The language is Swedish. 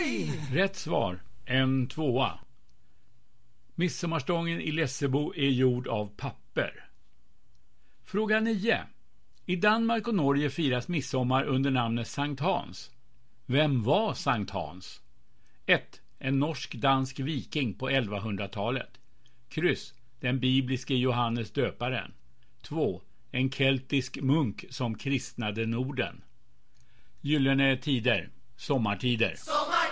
Nej! Rätt svar, en tvåa. Midsommarstången i Lessebo är gjord av papper. Fråga 9. I Danmark och Norge firas midsommar under namnet Sankt Hans. Vem var Sankt Hans? 1. En norsk-dansk viking på 1100-talet. Kryss. Den bibliske Johannes döparen. 2. En keltisk munk som kristnade Norden. Gyllene tider. Sommartider.